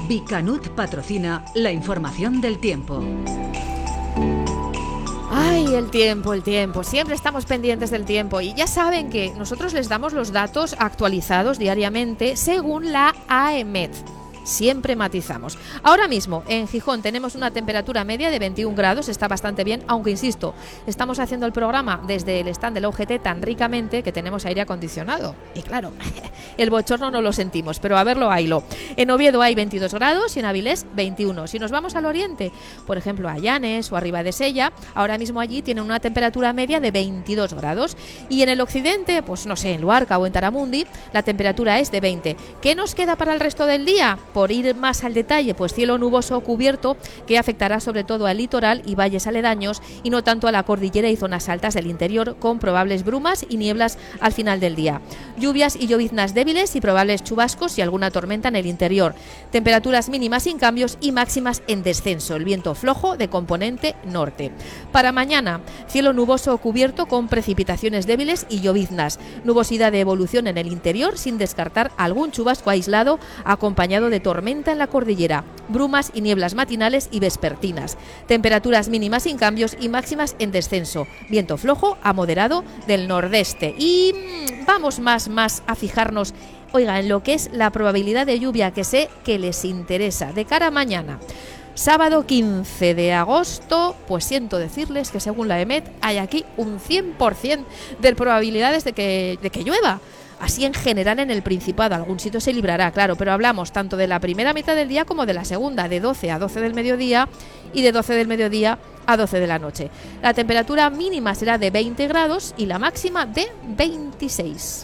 Bicanut patrocina la información del tiempo. Ay, el tiempo. Siempre estamos pendientes del tiempo y ya saben que nosotros les damos los datos actualizados diariamente según la AEMET. Siempre matizamos. Ahora mismo en Gijón tenemos una temperatura media de 21 grados, está bastante bien, aunque insisto, estamos haciendo el programa desde el stand del OGT tan ricamente que tenemos aire acondicionado. Y claro, el bochorno no lo sentimos, pero a verlo, haylo. En Oviedo hay 22 grados y en Avilés 21. Si nos vamos al oriente, por ejemplo a Llanes o arriba de Sella, ahora mismo allí tienen una temperatura media de 22 grados. Y en el occidente, pues no sé, en Luarca o en Taramundi, la temperatura es de 20. ¿Qué nos queda para el resto del día? Por ir más al detalle, pues cielo nuboso o cubierto que afectará sobre todo al litoral y valles aledaños y no tanto a la cordillera y zonas altas del interior, con probables brumas y nieblas al final del día. Lluvias y lloviznas débiles y probables chubascos y alguna tormenta en el interior. Temperaturas mínimas sin cambios y máximas en descenso. El viento flojo de componente norte. Para mañana, cielo nuboso o cubierto con precipitaciones débiles y lloviznas. Nubosidad de evolución en el interior sin descartar algún chubasco aislado acompañado de tormenta en la cordillera, brumas y nieblas matinales y vespertinas. Temperaturas mínimas sin cambios y máximas en descenso. Viento flojo a moderado del nordeste. Y vamos más a fijarnos, oiga, en lo que es la probabilidad de lluvia, que sé que les interesa, de cara a mañana. Sábado 15 de agosto, pues siento decirles que según la EMET hay aquí un 100% de probabilidades de que llueva. Así en general en el Principado, algún sitio se librará, claro, pero hablamos tanto de la primera mitad del día como de la segunda, de 12 a 12 del mediodía y de 12 del mediodía a 12 de la noche. La temperatura mínima será de 20 grados y la máxima de 26.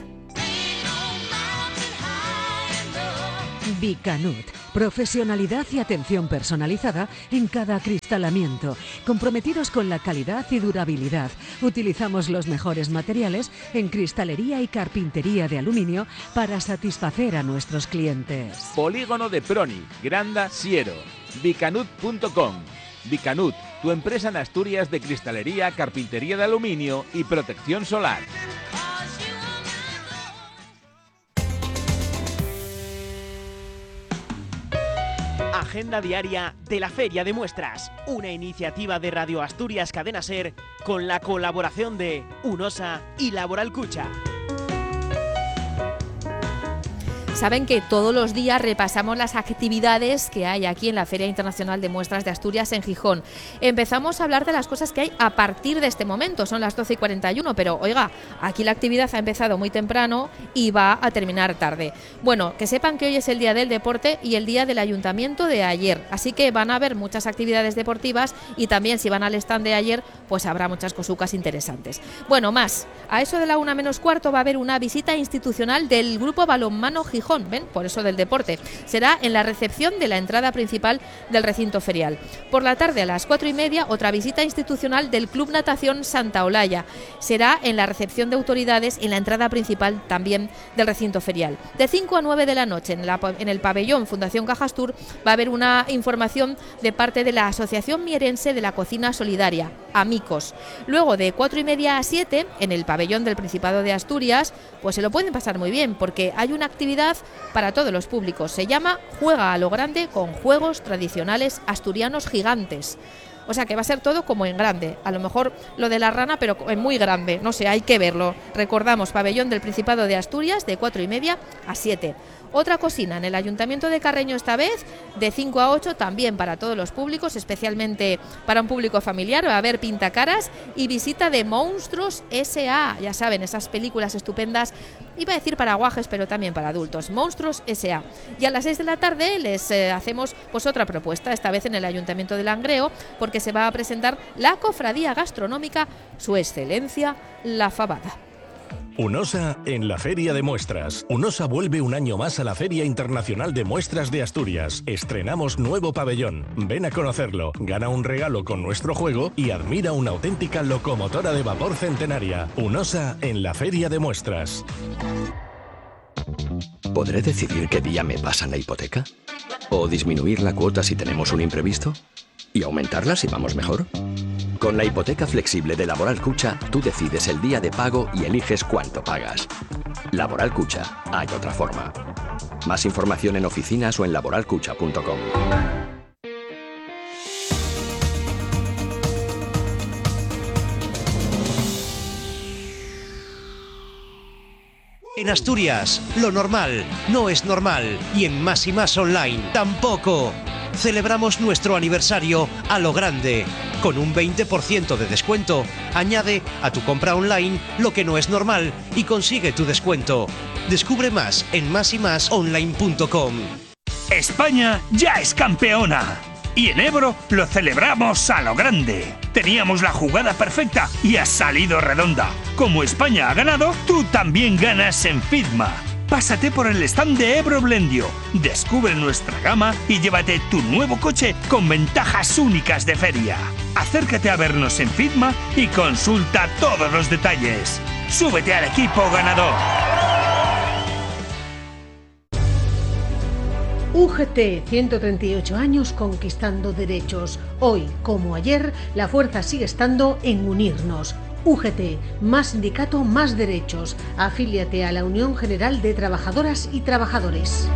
Bicanut, profesionalidad y atención personalizada en cada acristalamiento, comprometidos con la calidad y durabilidad. Utilizamos los mejores materiales en cristalería y carpintería de aluminio para satisfacer a nuestros clientes. Polígono de Proni, Granda, Siero, bicanut.com. Bicanut, tu empresa en Asturias de cristalería, carpintería de aluminio y protección solar. Agenda diaria de la Feria de Muestras, una iniciativa de Radio Asturias Cadena Ser con la colaboración de UNOSA y Laboral Cucha. Saben que todos los días repasamos las actividades que hay aquí en la Feria Internacional de Muestras de Asturias en Gijón. Empezamos a hablar de las cosas que hay a partir de este momento, son las 12:41, pero oiga, aquí la actividad ha empezado muy temprano y va a terminar tarde. Bueno, que sepan que hoy es el día del deporte y el día del ayuntamiento de ayer, así que van a haber muchas actividades deportivas y también si van al stand de ayer, pues habrá muchas cosucas interesantes. Bueno, más, a eso de la 1 menos cuarto va a haber una visita institucional del Grupo Balonmano Gijón. ¿Ven? Por eso del deporte. Será en la recepción de la entrada principal del recinto ferial. Por la tarde a las 4:30 otra visita institucional del Club Natación Santa Olaya. Será en la recepción de autoridades en la entrada principal también del recinto ferial. De 5 a 9 de la noche en el pabellón Fundación Cajastur va a haber una información de parte de la Asociación Mierense de la Cocina Solidaria, Amicos. Luego de 4:30 a 7 en el pabellón del Principado de Asturias, pues se lo pueden pasar muy bien porque hay una actividad para todos los públicos. Se llama Juega a lo Grande con juegos tradicionales asturianos gigantes. O sea que va a ser todo como en grande. A lo mejor lo de la rana, pero en muy grande. No sé, hay que verlo. Recordamos, pabellón del Principado de Asturias de 4:30 a 7. Otra cocina en el Ayuntamiento de Carreño esta vez, de 5 a 8, también para todos los públicos, especialmente para un público familiar. Va a haber pintacaras y visita de Monstruos S.A. Ya saben, esas películas estupendas, iba a decir para guajes, pero también para adultos. Monstruos S.A. Y a las 6 de la tarde les hacemos pues otra propuesta, esta vez en el Ayuntamiento de Langreo, porque se va a presentar la cofradía gastronómica Su Excelencia la Fabada. UNOSA en la Feria de Muestras. UNOSA vuelve un año más a la Feria Internacional de Muestras de Asturias. Estrenamos nuevo pabellón. Ven a conocerlo, gana un regalo con nuestro juego y admira una auténtica locomotora de vapor centenaria. UNOSA en la Feria de Muestras. ¿Podré decidir qué día me pasan la hipoteca? ¿O disminuir la cuota si tenemos un imprevisto? ¿Y aumentarla si vamos mejor? Con la hipoteca flexible de Laboral Cucha, tú decides el día de pago y eliges cuánto pagas. Laboral Cucha, hay otra forma. Más información en oficinas o en laboralcucha.com. En Asturias, lo normal no es normal y en Más y Más Online tampoco. Celebramos nuestro aniversario a lo grande. Con un 20% de descuento, añade a tu compra online lo que no es normal y consigue tu descuento. Descubre más en másymasonline.com. España ya es campeona. Y en Ebro lo celebramos a lo grande. Teníamos la jugada perfecta y ha salido redonda. Como España ha ganado, tú también ganas en Fitma. Pásate por el stand de Ebro Blendio, descubre nuestra gama y llévate tu nuevo coche con ventajas únicas de feria. Acércate a vernos en Fitma y consulta todos los detalles. ¡Súbete al equipo ganador! UGT, 138 años conquistando derechos. Hoy, como ayer, la fuerza sigue estando en unirnos. UGT, más sindicato, más derechos. Afíliate a la Unión General de Trabajadoras y Trabajadores.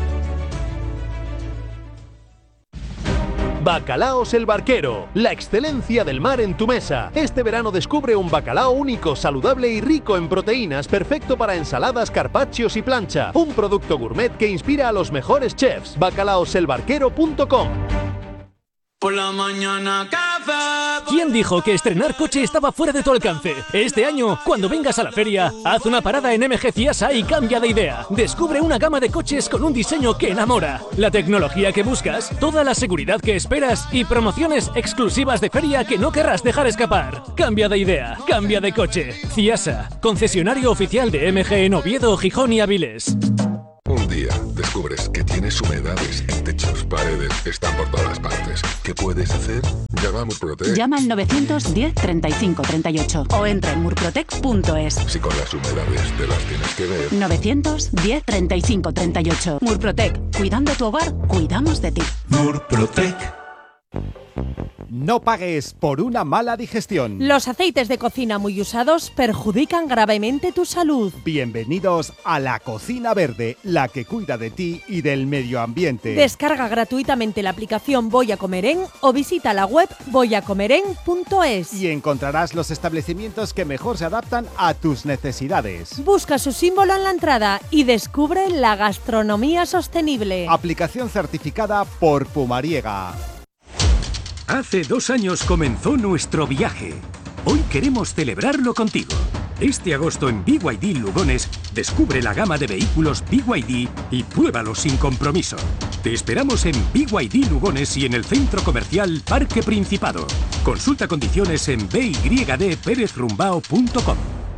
Bacalaos el Barquero, la excelencia del mar en tu mesa. Este verano descubre un bacalao único, saludable y rico en proteínas, perfecto para ensaladas, carpaccios y plancha. Un producto gourmet que inspira a los mejores chefs. Bacalaoselbarquero.com. Por la mañana café. ¿Quién dijo que estrenar coche estaba fuera de tu alcance? Este año, cuando vengas a la feria, haz una parada en MG Ciasa y cambia de idea. Descubre una gama de coches con un diseño que enamora, la tecnología que buscas, toda la seguridad que esperas y promociones exclusivas de feria que no querrás dejar escapar. Cambia de idea, cambia de coche. Ciasa, concesionario oficial de MG en Oviedo, Gijón y Avilés. Un día descubres que tienes humedades en techos, paredes, están por todas partes. ¿Qué puedes hacer? Llama a Murprotec. Llama al 910 35 38 o entra en murprotec.es. Si con las humedades te las tienes que ver. 910 35 38. Murprotec. Cuidando tu hogar, cuidamos de ti. Murprotec. No pagues por una mala digestión. Los aceites de cocina muy usados perjudican gravemente tu salud. Bienvenidos a La Cocina Verde, la que cuida de ti y del medio ambiente. Descarga gratuitamente la aplicación Voy a Comer En o visita la web voyacomeren.es. Y encontrarás los establecimientos que mejor se adaptan a tus necesidades. Busca su símbolo en la entrada y descubre la gastronomía sostenible. Aplicación certificada por Pumariega. Hace 2 años comenzó nuestro viaje. Hoy queremos celebrarlo contigo. Este agosto en BYD Lugones, descubre la gama de vehículos BYD y pruébalos sin compromiso. Te esperamos en BYD Lugones y en el centro comercial Parque Principado. Consulta condiciones en byddperezrumbao.com.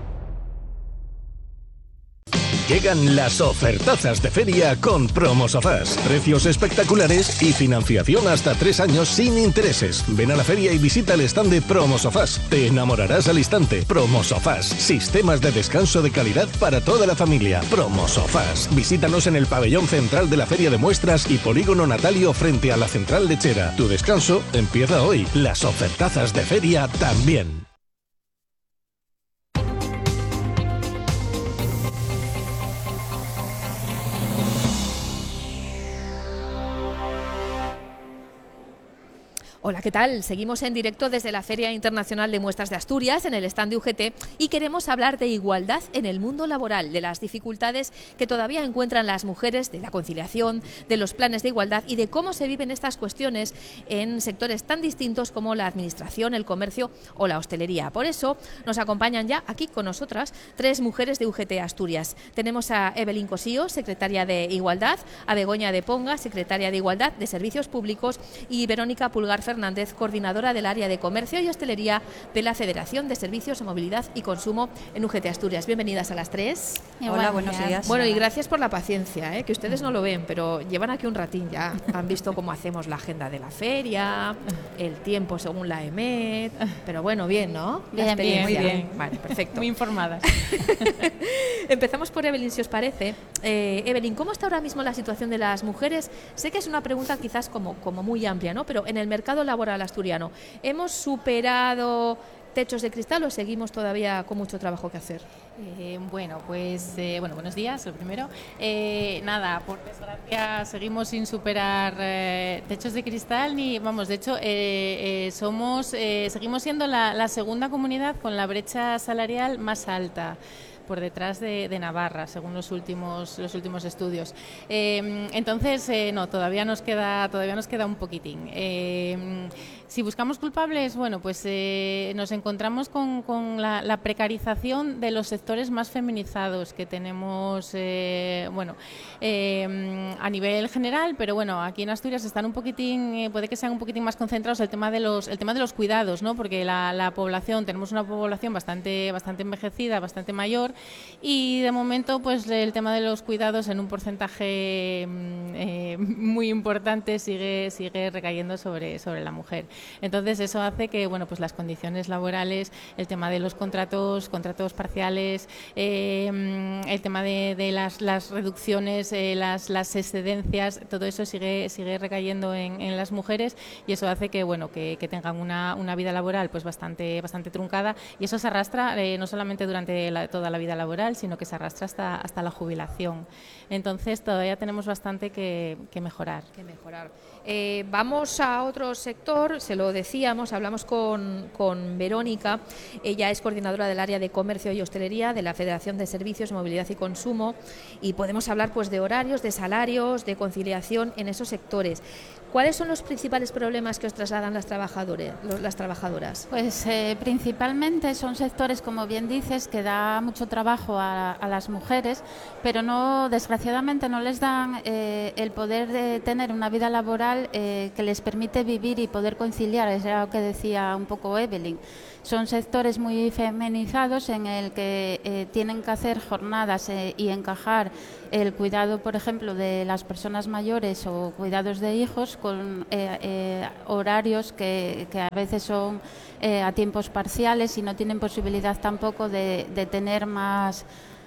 Llegan las ofertazas de feria con Promosofás. Precios espectaculares y financiación hasta 3 años sin intereses. Ven a la feria y visita el stand de Promosofás. Te enamorarás al instante. Promosofás. Sistemas de descanso de calidad para toda la familia. Promosofás. Visítanos en el pabellón central de la Feria de Muestras y Polígono Natalio frente a la Central Lechera. Tu descanso empieza hoy. Las ofertazas de feria también. Hola, ¿qué tal? Seguimos en directo desde la Feria Internacional de Muestras de Asturias, en el stand de UGT, y queremos hablar de igualdad en el mundo laboral, de las dificultades que todavía encuentran las mujeres, de la conciliación, de los planes de igualdad y de cómo se viven estas cuestiones en sectores tan distintos como la administración, el comercio o la hostelería. Por eso nos acompañan ya aquí con nosotras 3 mujeres de UGT Asturias. Tenemos a Evelyn Cosío, secretaria de Igualdad, a Begoña de Ponga, secretaria de Igualdad de Servicios Públicos, y Verónica Pulgar Fernández, coordinadora del área de comercio y hostelería de la Federación de Servicios, Movilidad y Consumo en UGT Asturias. Bienvenidas a las 3. Hola, buenos días. Bueno, y gracias por la paciencia, que ustedes no lo ven, pero llevan aquí un ratín ya. Han visto cómo hacemos la agenda de la feria, el tiempo según la EMET, pero bueno, bien, ¿no? Bien, muy bien. Vale, perfecto. Muy informadas. Empezamos por Evelyn, si os parece. Evelyn, ¿cómo está ahora mismo la situación de las mujeres? Sé que es una pregunta quizás como muy amplia, ¿no? Pero en el mercado laboral asturiano, ¿hemos superado techos de cristal o seguimos todavía con mucho trabajo que hacer? Bueno, buenos días, lo primero. Nada, por desgracia seguimos sin superar techos de cristal de hecho seguimos siendo la segunda comunidad con la brecha salarial más alta, por detrás de Navarra, según los últimos estudios. Entonces, no, todavía nos queda un poquitín. Si buscamos culpables, bueno, pues nos encontramos con la precarización de los sectores más feminizados que tenemos, a nivel general, pero bueno, aquí en Asturias están un poquitín, puede que sean un poquitín más concentrados el tema de los cuidados, ¿no? Porque la población, tenemos una población bastante envejecida, bastante mayor, y de momento pues el tema de los cuidados en un porcentaje muy importante sigue recayendo sobre la mujer. Entonces eso hace que pues las condiciones laborales, el tema de los contratos parciales, el tema de las reducciones, las excedencias, todo eso sigue recayendo en las mujeres, y eso hace que tengan una vida laboral pues bastante truncada, y eso se arrastra no solamente durante toda la vida laboral, sino que se arrastra hasta la jubilación. Entonces todavía tenemos bastante que mejorar. Vamos a otro sector, se lo decíamos, hablamos con Verónica, ella es coordinadora del área de comercio y hostelería de la Federación de Servicios, Movilidad y Consumo, y podemos hablar pues de horarios, de salarios, de conciliación en esos sectores. ¿Cuáles son los principales problemas que os trasladan las trabajadoras? Pues principalmente son sectores, como bien dices, que da mucho trabajo a las mujeres, pero desgraciadamente no les dan el poder de tener una vida laboral que les permite vivir y poder conciliar, es lo que decía un poco Evelyn. Son sectores muy feminizados en el que tienen que hacer jornadas y encajar el cuidado, por ejemplo, de las personas mayores o cuidados de hijos con horarios que a veces son a tiempos parciales, y no tienen posibilidad tampoco de tener más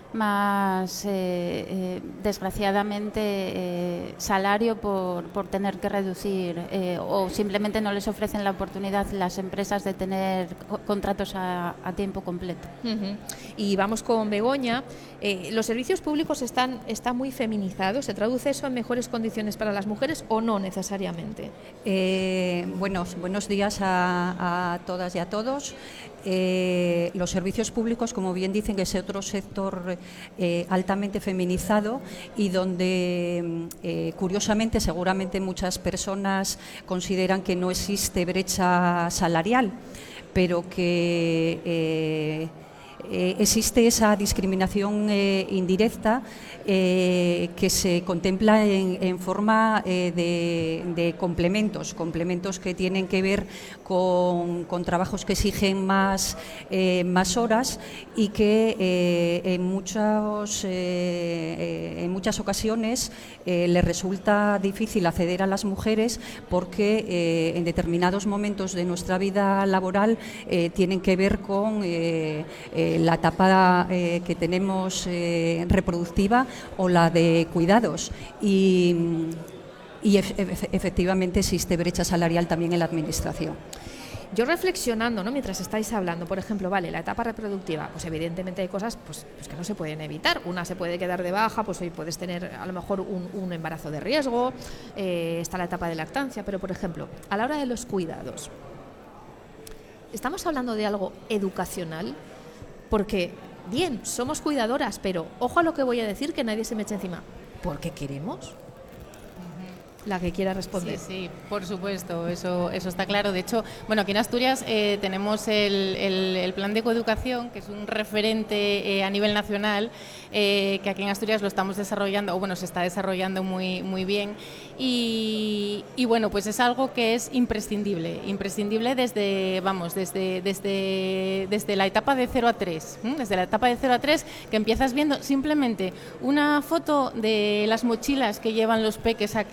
desgraciadamente salario por tener que reducir, o simplemente no les ofrecen la oportunidad las empresas de tener contratos a tiempo completo. Y vamos con Begoña. ¿Los servicios públicos están muy feminizados? ¿Se traduce eso en mejores condiciones para las mujeres o no necesariamente? Buenos días a todas y a todos. Los servicios públicos, como bien dicen, es otro sector altamente feminizado, y donde curiosamente seguramente muchas personas consideran que no existe brecha salarial, pero que existe esa discriminación indirecta que se contempla en forma de complementos que tienen que ver con trabajos que exigen más horas, y que en muchas ocasiones les resulta difícil acceder a las mujeres, porque en determinados momentos de nuestra vida laboral tienen que ver con la etapa que tenemos reproductiva o la de cuidados, y efectivamente existe brecha salarial también en la administración. Yo reflexionando, ¿no?, mientras estáis hablando, por ejemplo, la etapa reproductiva, pues evidentemente hay cosas pues que no se pueden evitar. Una se puede quedar de baja, pues hoy puedes tener a lo mejor un embarazo de riesgo, está la etapa de lactancia, pero por ejemplo, a la hora de los cuidados, ¿estamos hablando de algo educacional? Porque, bien, somos cuidadoras, pero ojo a lo que voy a decir, que nadie se me eche encima. ¿Por qué queremos? La que quiera responder. Sí, por supuesto, eso está claro. De hecho, aquí en Asturias tenemos el plan de coeducación, que es un referente a nivel nacional, que aquí en Asturias lo estamos desarrollando, se está desarrollando muy, muy bien. Y pues es algo que es imprescindible desde la etapa de 0 a 3. Desde la etapa de 0 a 3, que empiezas viendo simplemente una foto de las mochilas que llevan los peques a clase.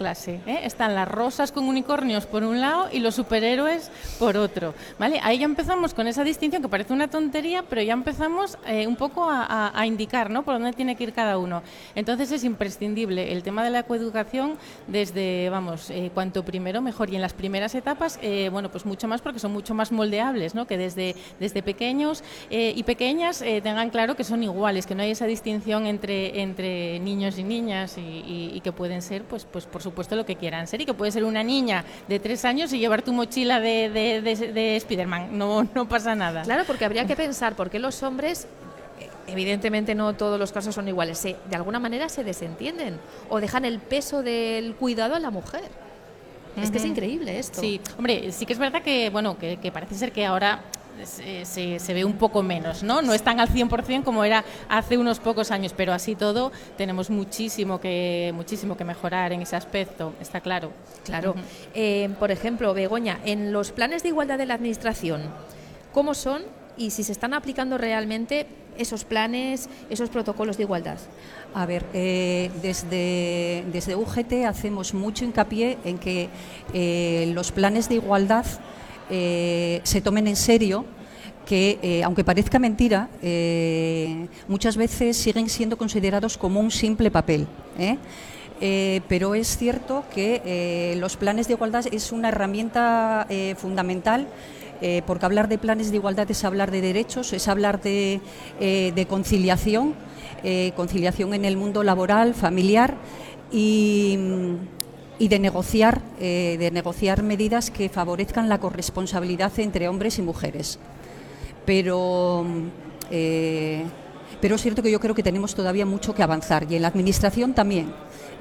Están las rosas con unicornios por un lado y los superhéroes por otro, ¿vale? Ahí ya empezamos con esa distinción que parece una tontería, pero ya empezamos un poco a indicar, ¿no?, por dónde tiene que ir cada uno. Entonces es imprescindible el tema de la coeducación desde, cuanto primero mejor, y en las primeras etapas, pues mucho más, porque son mucho más moldeables, ¿no?, que desde pequeños y pequeñas tengan claro que son iguales, que no hay esa distinción entre niños y niñas y que pueden ser, pues por supuesto, lo que quieran ser, y que puede ser una niña de 3 años y llevar tu mochila de Spiderman, no pasa nada. Claro, porque habría que pensar por qué los hombres, evidentemente no todos los casos son iguales, de alguna manera se desentienden o dejan el peso del cuidado a la mujer. Es que es increíble esto. Sí, hombre, sí que es verdad que parece ser que ahora se ve un poco menos, ¿no? No es tan al 100% como era hace unos pocos años, pero así todo tenemos muchísimo que mejorar en ese aspecto, está claro. Claro. Por ejemplo, Begoña, en los planes de igualdad de la Administración, ¿cómo son y si se están aplicando realmente esos planes, esos protocolos de igualdad? A ver, desde UGT hacemos mucho hincapié en que los planes de igualdad se tomen en serio, que aunque parezca mentira, muchas veces siguen siendo considerados como un simple papel, pero es cierto que los planes de igualdad es una herramienta fundamental, porque hablar de planes de igualdad es hablar de derechos, es hablar de conciliación, conciliación en el mundo laboral, familiar y de negociar medidas que favorezcan la corresponsabilidad entre hombres y mujeres. Pero es cierto que yo creo que tenemos todavía mucho que avanzar, y en la Administración también,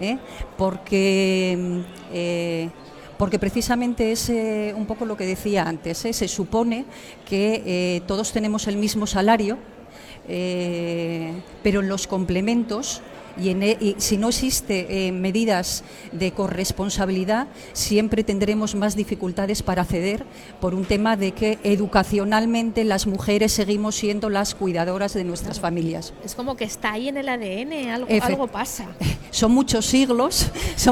porque precisamente es un poco lo que decía antes, se supone que todos tenemos el mismo salario, pero en los complementos y si no existe medidas de corresponsabilidad, siempre tendremos más dificultades para acceder, por un tema de que educacionalmente las mujeres seguimos siendo las cuidadoras de nuestras familias. Es como que está ahí en el ADN, algo pasa. Son muchos siglos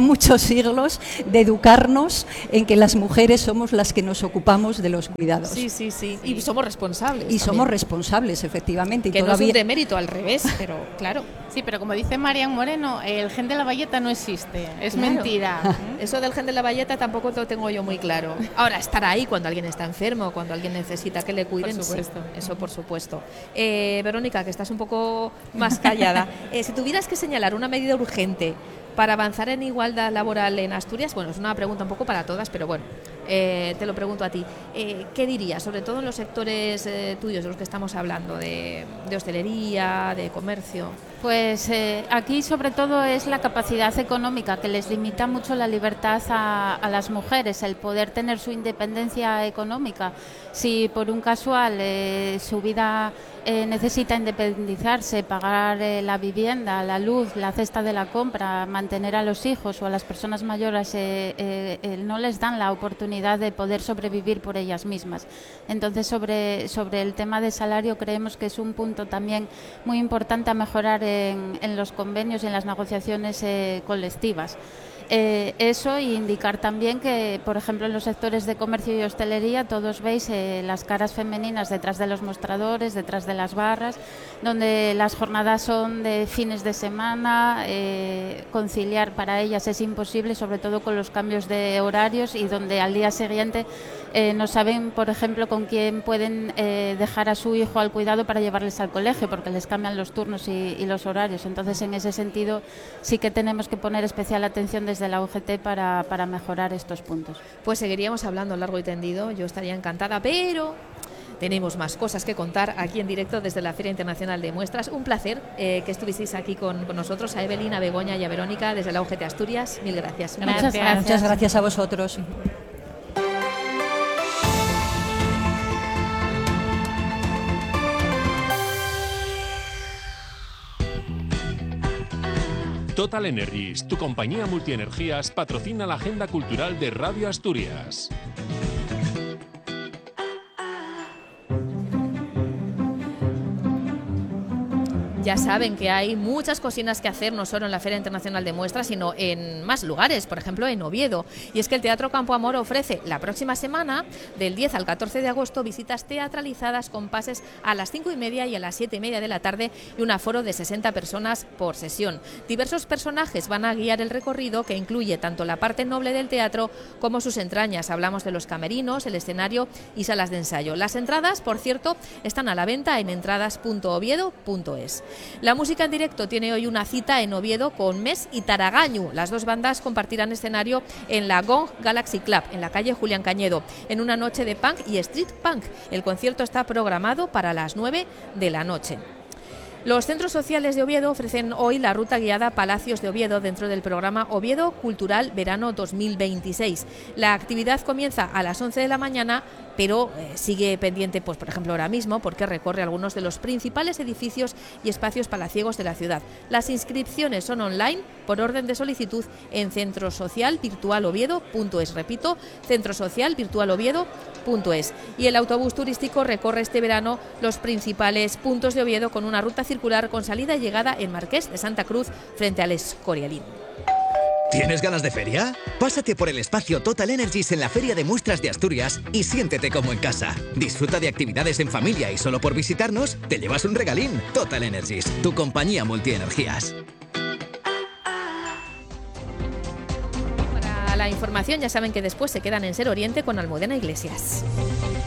de educarnos en que las mujeres somos las que nos ocupamos de los cuidados. Sí. Y somos responsables. Y somos responsables, efectivamente. Que y todavía... no es un demérito, al revés, pero claro. Sí, pero como dice Marian Moreno, el gen de la bayeta no existe, es mentira. Eso del gen de la bayeta tampoco lo tengo yo muy claro. Ahora, estar ahí cuando alguien está enfermo, cuando alguien necesita que le cuiden, por supuesto. Sí, eso por supuesto. Verónica, que estás un poco más callada, si tuvieras que señalar una medida urgente para avanzar en igualdad laboral en Asturias, bueno, es una pregunta un poco para todas, pero bueno, te lo pregunto a ti. ¿Qué dirías, sobre todo en los sectores tuyos de los que estamos hablando, de hostelería, de comercio? Pues aquí sobre todo es la capacidad económica, que les limita mucho la libertad a las mujeres, el poder tener su independencia económica. Si por un casual su vida necesita independizarse, pagar la vivienda, la luz, la cesta de la compra, mantener a los hijos o a las personas mayores, no les dan la oportunidad de poder sobrevivir por ellas mismas. Entonces sobre el tema de salario creemos que es un punto también muy importante a mejorar en los convenios y en las negociaciones colectivas. Eso, y indicar también que, por ejemplo, en los sectores de comercio y hostelería todos veis las caras femeninas detrás de los mostradores, detrás de las barras, donde las jornadas son de fines de semana, conciliar para ellas es imposible, sobre todo con los cambios de horarios, y donde al día siguiente no saben, por ejemplo, con quién pueden dejar a su hijo al cuidado para llevarles al colegio, porque les cambian los turnos y los horarios. Entonces, en ese sentido, sí que tenemos que poner especial atención desde la UGT para mejorar estos puntos. Pues seguiríamos hablando largo y tendido, yo estaría encantada, pero tenemos más cosas que contar aquí en directo desde la Feria Internacional de Muestras. Un placer que estuvieseis aquí con nosotros, a Evelyn, a Begoña y a Verónica desde la UGT Asturias. Mil gracias. Muchas gracias a vosotros. Total Energies, tu compañía multienergías, patrocina la agenda cultural de Radio Asturias. Ya saben que hay muchas cocinas que hacer, no solo en la Feria Internacional de Muestras, sino en más lugares, por ejemplo en Oviedo. Y es que el Teatro Campo Amor ofrece la próxima semana, del 10 al 14 de agosto, visitas teatralizadas con pases a las 5:30 y a las 7:30 de la tarde y un aforo de 60 personas por sesión. Diversos personajes van a guiar el recorrido, que incluye tanto la parte noble del teatro como sus entrañas. Hablamos de los camerinos, el escenario y salas de ensayo. Las entradas, por cierto, están a la venta en entradas.oviedo.es. La música en directo tiene hoy una cita en Oviedo con Mes y Taragañu. Las dos bandas compartirán escenario en la Gong Galaxy Club, en la calle Julián Cañedo, en una noche de punk y street punk. El concierto está programado para las 9 de la noche. Los centros sociales de Oviedo ofrecen hoy la ruta guiada Palacios de Oviedo dentro del programa Oviedo Cultural Verano 2026. La actividad comienza a las 11 de la mañana, pero sigue pendiente, pues por ejemplo ahora mismo, porque recorre algunos de los principales edificios y espacios palaciegos de la ciudad. Las inscripciones son online por orden de solicitud en centrosocialvirtualoviedo.es. Repito, centrosocialvirtualoviedo.es. Y el autobús turístico recorre este verano los principales puntos de Oviedo con una ruta circular con salida y llegada en Marqués de Santa Cruz frente al Escorialín. ¿Tienes ganas de feria? Pásate por el espacio Total Energies en la Feria de Muestras de Asturias y siéntete como en casa. Disfruta de actividades en familia y solo por visitarnos te llevas un regalín. Total Energies, tu compañía multienergías. Para la información ya saben que después se quedan en Ser Oriente con Almudena Iglesias.